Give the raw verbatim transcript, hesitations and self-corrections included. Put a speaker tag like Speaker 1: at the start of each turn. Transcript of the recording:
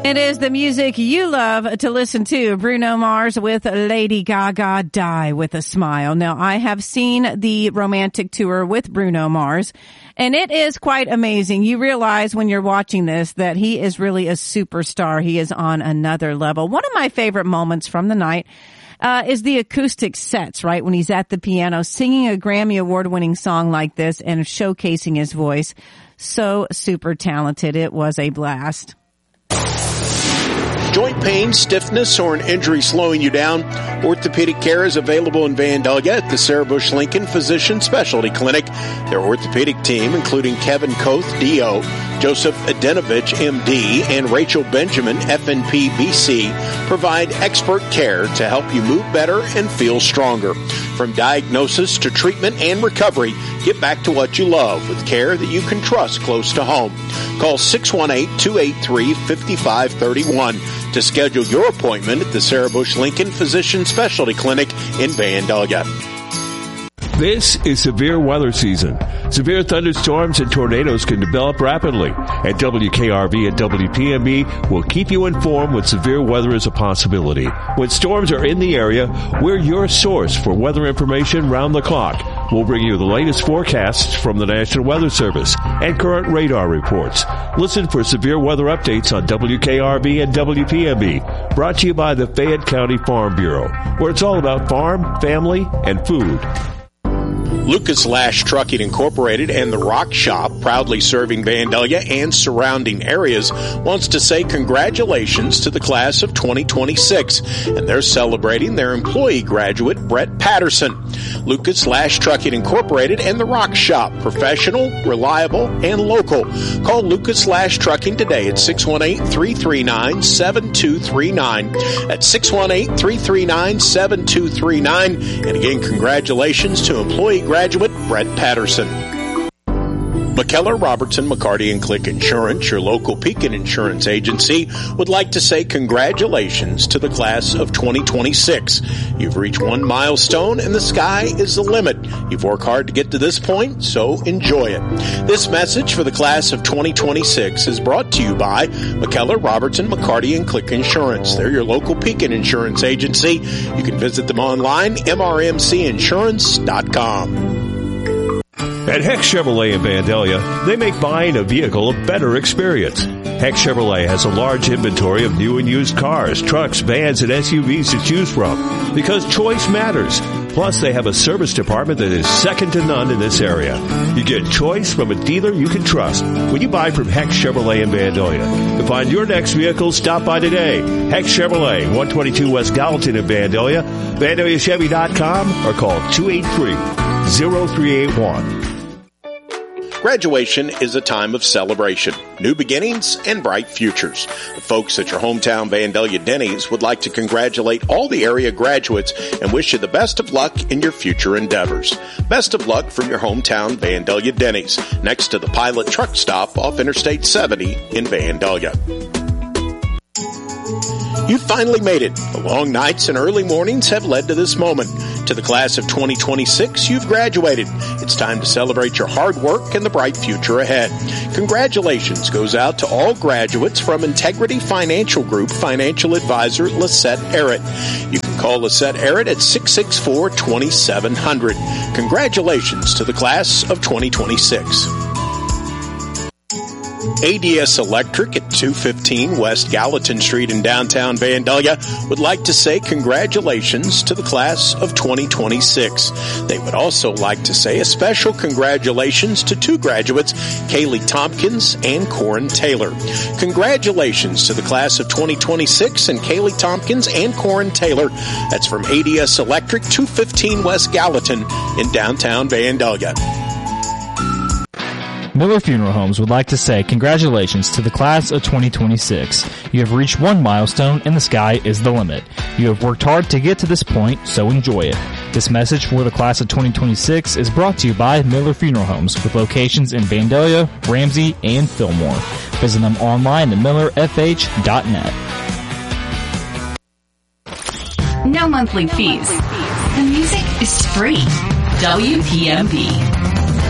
Speaker 1: It is the music you love to listen to. Bruno Mars with Lady Gaga, Die with a Smile. Now, I have seen the romantic tour with Bruno Mars, and it is quite amazing. You realize when you're watching this that he is really a superstar. He is on another level. One of my favorite moments from the night uh, is the acoustic sets, right? When he's at the piano singing a Grammy Award-winning song like this and showcasing his voice. So super talented. It was a blast.
Speaker 2: Joint pain, stiffness, or an injury slowing you down? Orthopedic care is available in Vandalia at the Sarah Bush Lincoln Physician Specialty Clinic. Their orthopedic team, including Kevin Koth, D O, Joseph Adenovich, M D, and Rachel Benjamin, F N P B C, provide expert care to help you move better and feel stronger. From diagnosis to treatment and recovery, get back to what you love with care that you can trust close to home. Call six one eight, two eight three, five five three one to schedule your appointment at the Sarah Bush Lincoln Physician Specialty Clinic in Vandalia.
Speaker 3: This is severe weather season. Severe thunderstorms and tornadoes can develop rapidly. And W K R V and W P M B will keep you informed when severe weather is a possibility. When storms are in the area, we're your source for weather information round the clock. We'll bring you the latest forecasts from the National Weather Service and current radar reports. Listen for severe weather updates on W K R V and W P M B. Brought to you by the Fayette County Farm Bureau, where it's all about farm, family, and food.
Speaker 2: Lucas Lash Trucking Incorporated and the Rock Shop, proudly serving Vandalia and surrounding areas, wants to say congratulations to the class of twenty twenty-six, and they're celebrating their employee graduate, Brett Patterson. Lucas Lash Trucking Incorporated and the Rock Shop, professional, reliable, and local. Call Lucas Lash Trucking today at six one eight, three three nine, seven two three nine. That's six one eight, three three nine, seven two three nine. And again, congratulations to employee graduate Graduate Brett Patterson. McKellar, Robertson, McCarty and Click Insurance, your local Pekin insurance agency, would like to say congratulations to the class of twenty twenty-six. You've reached one milestone and the sky is the limit. You've worked hard to get to this point, so enjoy it. This message for the class of twenty twenty-six is brought to you by McKellar, Robertson, McCarty and Click Insurance. They're your local Pekin insurance agency. You can visit them online, M R M C insurance dot com.
Speaker 3: At Heck Chevrolet in Vandalia, they make buying a vehicle a better experience. Heck Chevrolet has a large inventory of new and used cars, trucks, vans, and S U Vs to choose from because choice matters. Plus, they have a service department that is second to none in this area. You get choice from a dealer you can trust when you buy from Heck Chevrolet in Vandalia. To find your next vehicle, stop by today. Heck Chevrolet, one twenty-two West Gallatin in Vandalia, Vandalia Chevy dot com, or call two eight three, zero three eight one.
Speaker 2: Graduation is a time of celebration, new beginnings, and bright futures. The folks at your hometown Vandalia Denny's would like to congratulate all the area graduates and wish you the best of luck in your future endeavors. Best of luck from your hometown Vandalia Denny's, next to the Pilot Truck Stop off Interstate seventy in Vandalia. You finally made it. The long nights and early mornings have led to this moment. To the class of twenty twenty-six, you've graduated. It's time to celebrate your hard work and the bright future ahead. Congratulations goes out to all graduates from Integrity Financial Group Financial Advisor Lisette Arrett. You can call Lisette Arrett at six six four, two seven zero zero. Congratulations to the class of twenty twenty-six. A D S Electric at two fifteen West Gallatin Street in downtown Vandalia would like to say congratulations to the class of twenty twenty-six. They would also like to say a special congratulations to two graduates, Kaylee Tompkins and Corin Taylor. Congratulations to the class of twenty twenty-six and Kaylee Tompkins and Corin Taylor. That's from A D S Electric, two fifteen West Gallatin in downtown Vandalia.
Speaker 4: Miller Funeral Homes would like to say congratulations to the class of twenty twenty-six. You have reached one milestone and the sky is the limit. You have worked hard to get to this point, so enjoy it. This message for the class of twenty twenty-six is brought to you by Miller Funeral Homes with locations in Vandalia, Ramsey, and Fillmore. Visit them online at miller f h dot net.
Speaker 5: No monthly fees. The music is free. W P M B.